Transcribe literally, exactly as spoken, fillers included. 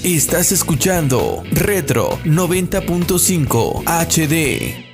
Estás escuchando Retro noventa punto cinco H D.